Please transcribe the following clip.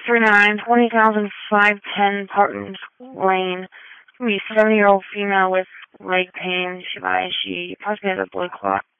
639, 20,510 Parton Lane. It's going to be a 70-year-old female with leg pain. She possibly has a blood clot.